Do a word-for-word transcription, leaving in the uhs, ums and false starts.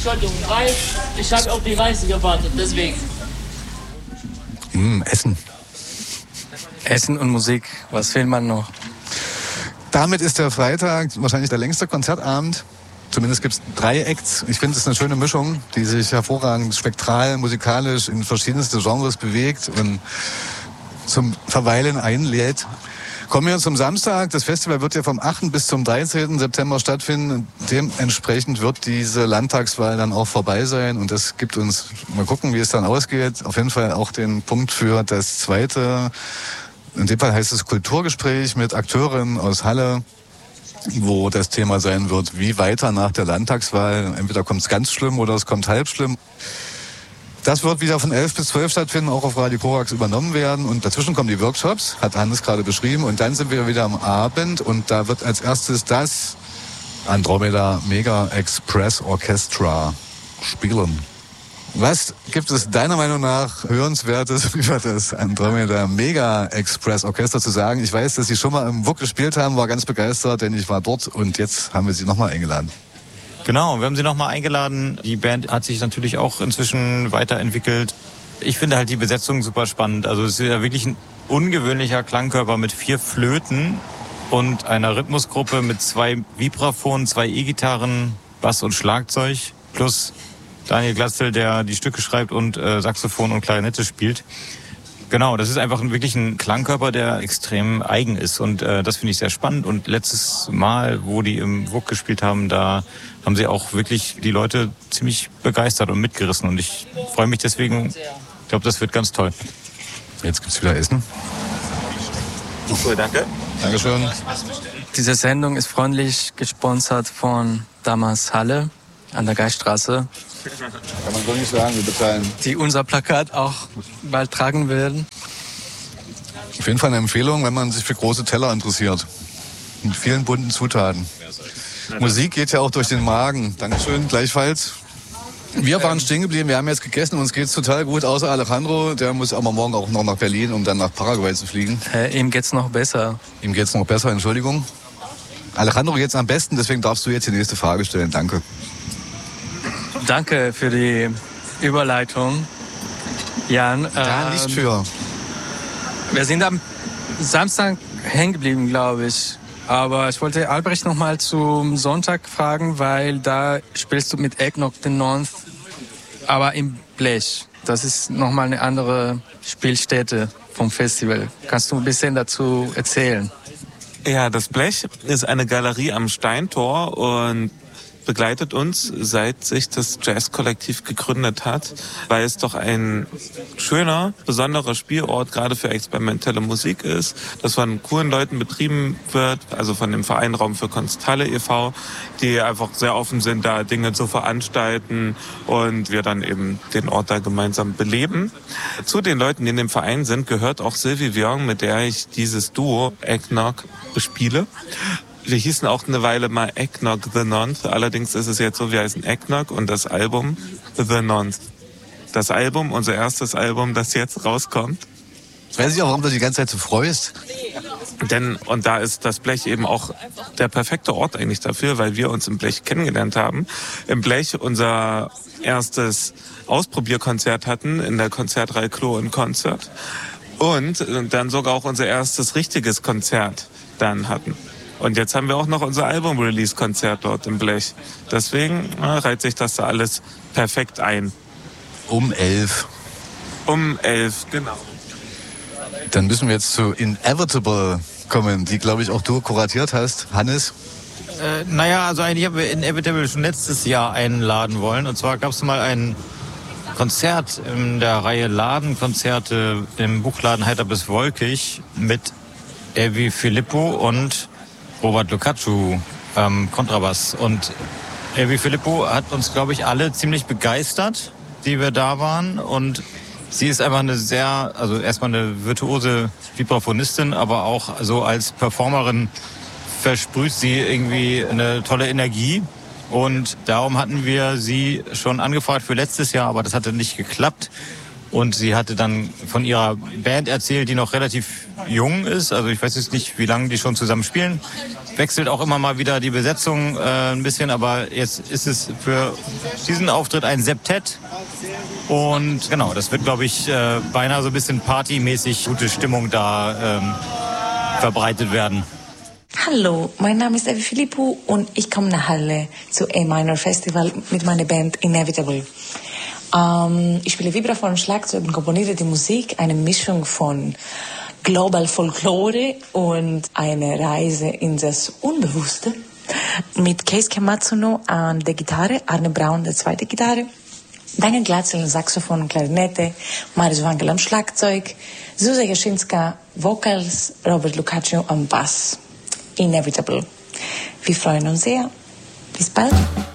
Entschuldigung, Reis. Ich habe auf die Reise gewartet, deswegen. Mm, Essen. Essen und Musik, was fehlt man noch? Damit ist der Freitag wahrscheinlich der längste Konzertabend. Zumindest gibt es drei Acts. Ich finde es eine schöne Mischung, die sich hervorragend spektral, musikalisch in verschiedenste Genres bewegt und zum Verweilen einlädt. Kommen wir zum Samstag. Das Festival wird ja vom achten bis zum dreizehnten September stattfinden. Dementsprechend wird diese Landtagswahl dann auch vorbei sein. Und das gibt uns, mal gucken, wie es dann ausgeht, auf jeden Fall auch den Punkt für das zweite, in dem Fall heißt es Kulturgespräch mit Akteurinnen aus Halle, wo das Thema sein wird, wie weiter nach der Landtagswahl. Entweder kommt es ganz schlimm oder es kommt halb schlimm. Das wird wieder von elf bis zwölf stattfinden, auch auf Radio Korax übernommen werden. Und dazwischen kommen die Workshops, hat Hannes gerade beschrieben. Und dann sind wir wieder am Abend und da wird als erstes das Andromeda Mega Express Orchestra spielen. Was gibt es deiner Meinung nach Hörenswertes über das Andromeda Mega Express Orchester zu sagen? Ich weiß, dass Sie schon mal im W U K gespielt haben, war ganz begeistert, denn ich war dort und jetzt haben wir Sie nochmal eingeladen. Genau, wir haben sie nochmal eingeladen. Die Band hat sich natürlich auch inzwischen weiterentwickelt. Ich finde halt die Besetzung super spannend. Also es ist ja wirklich ein ungewöhnlicher Klangkörper mit vier Flöten und einer Rhythmusgruppe mit zwei Vibraphonen, zwei E-Gitarren, Bass und Schlagzeug plus Daniel Glatzel, der die Stücke schreibt und äh, Saxophon und Klarinette spielt. Genau, das ist einfach wirklich ein Klangkörper, der extrem eigen ist und äh, das finde ich sehr spannend. Und letztes Mal, wo die im W U K gespielt haben, da haben sie auch wirklich die Leute ziemlich begeistert und mitgerissen und ich freue mich deswegen, ich glaube, das wird ganz toll. Jetzt gibt's wieder Essen. Cool, danke. Dankeschön. Diese Sendung ist freundlich gesponsert von Damas Halle an der Geiststraße. Kann man so nicht sagen, wir bezahlen. Die unser Plakat auch bald tragen werden. Auf jeden Fall eine Empfehlung, wenn man sich für große Teller interessiert. Mit vielen bunten Zutaten. Musik geht ja auch durch den Magen. Dankeschön, gleichfalls. Wir waren stehen geblieben, wir haben jetzt gegessen, uns geht's total gut, außer Alejandro. Der muss aber morgen auch noch nach Berlin, um dann nach Paraguay zu fliegen. Äh, ihm geht's noch besser. Ihm geht's noch besser, Entschuldigung. Alejandro geht's am besten, deswegen darfst du jetzt die nächste Frage stellen. Danke. Danke für die Überleitung, Jan. Da nicht für. Wir sind am Samstag hängen geblieben, glaube ich. Aber ich wollte Albrecht noch mal zum Sonntag fragen, weil da spielst du mit Eggnog the North, aber im Blech. Das ist noch mal eine andere Spielstätte vom Festival. Kannst du ein bisschen dazu erzählen? Ja, das Blech ist eine Galerie am Steintor und begleitet uns, seit sich das Jazzkollektiv gegründet hat, weil es doch ein schöner, besonderer Spielort gerade für experimentelle Musik ist, das von coolen Leuten betrieben wird, also von dem Verein Raum für Kunsthalle e V, die einfach sehr offen sind, da Dinge zu veranstalten und wir dann eben den Ort da gemeinsam beleben. Zu den Leuten, die in dem Verein sind, gehört auch Sylvie Viong, mit der ich dieses Duo Eggnog bespiele. Wir hießen auch eine Weile mal Eggnog the Nonth, allerdings ist es jetzt so, wir heißen Eggnog und das Album The Nonth. Das Album, unser erstes Album, das jetzt rauskommt. Jetzt weiß ich auch, warum du die ganze Zeit so freust. Denn, und da ist das Blech eben auch der perfekte Ort eigentlich dafür, weil wir uns im Blech kennengelernt haben. Im Blech unser erstes Ausprobierkonzert hatten in der Konzertreihe Klo und Konzert. Und dann sogar auch unser erstes richtiges Konzert dann hatten. Und jetzt haben wir auch noch unser Album-Release-Konzert dort im Blech. Deswegen na, reiht sich das da alles perfekt ein. Um elf. Um elf, genau. Dann müssen wir jetzt zu Inevitable kommen, die, glaube ich, auch du kuratiert hast. Hannes? Äh, naja, also eigentlich haben wir Inevitable schon letztes Jahr einladen wollen. Und zwar gab es mal ein Konzert in der Reihe Ladenkonzerte im Buchladen Heiter bis Wolkig mit Evi Filippo und Robert Lukacu, ähm, Kontrabass. Und Evi Filippo hat uns, glaube ich, alle ziemlich begeistert, die wir da waren. Und sie ist einfach eine sehr, also erstmal eine virtuose Vibraphonistin, aber auch so als Performerin versprüht sie irgendwie eine tolle Energie. Und darum hatten wir sie schon angefragt für letztes Jahr, aber das hatte nicht geklappt. Und sie hatte dann von ihrer Band erzählt, die noch relativ jung ist. Also ich weiß jetzt nicht, wie lange die schon zusammen spielen. wechselt auch immer mal wieder die Besetzung äh, ein bisschen, aber jetzt ist es für diesen Auftritt ein Septett. Und genau, das wird, glaube ich, äh, beinahe so ein bisschen partymäßig gute Stimmung da ähm, verbreitet werden. Hallo, mein Name ist Evi Philippou und ich komme nach Halle zu A-Minor Festival mit meiner Band Inevitable. Ähm, ich spiele Vibraphon und Schlagzeug und komponiere die Musik, eine Mischung von Global Folklore und eine Reise in das Unbewusste mit Keisuke Matsuno an der Gitarre, Arne Braun der zweite Gitarre, Daniel Glatzel Saxophon und Klarinette, Marius Wangel am Schlagzeug, Zuzia Jaschinska Vocals, Robert Lucaccio am Bass. Inevitable. Wir freuen uns sehr. Bis bald.